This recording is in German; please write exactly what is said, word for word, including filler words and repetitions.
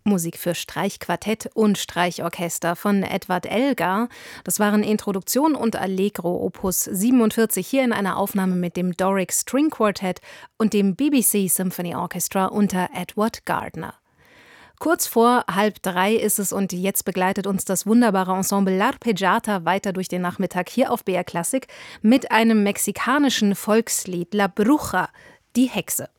Musik für Streichquartett und Streichorchester von Edward Elgar. Das waren Introduktion und Allegro Opus siebenundvierzig hier in einer Aufnahme mit dem Doric String Quartet und dem B B C Symphony Orchestra unter Edward Gardner. Kurz vor halb drei ist es und jetzt begleitet uns das wunderbare Ensemble L'Arpeggiata weiter durch den Nachmittag hier auf B R Klassik mit einem mexikanischen Volkslied La Bruja, die Hexe.